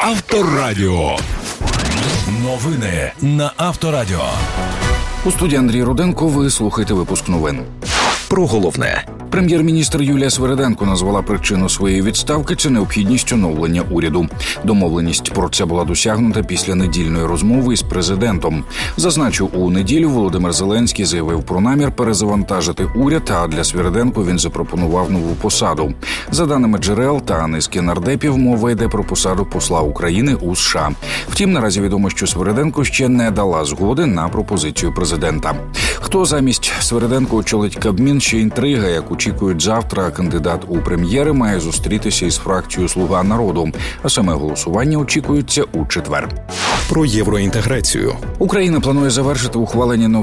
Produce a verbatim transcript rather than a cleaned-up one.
Авторадіо. Новини на Авторадіо. У студії Андрій Руденко. Ви слухаєте випуск новин. Про головне. Прем'єр-міністр Юлія Свериденко назвала причину своєї відставки – це необхідність оновлення уряду. Домовленість про це була досягнута після недільної розмови із президентом. Зазначу, у неділю Володимир Зеленський заявив про намір перезавантажити уряд, а для Свериденко він запропонував нову посаду. За даними джерел та низки нардепів, мова йде про посаду посла України у США. Втім, наразі відомо, що Свериденко ще не дала згоди на пропозицію президента. Хто замість Свериденко очолить Кабмін – ще інтрига, як очікують завтра, кандидат у прем'єри має зустрітися із фракцією «Слуга народу», а саме голосування очікується у четвер. Про євроінтеграцію. Україна планує завершити ухвалення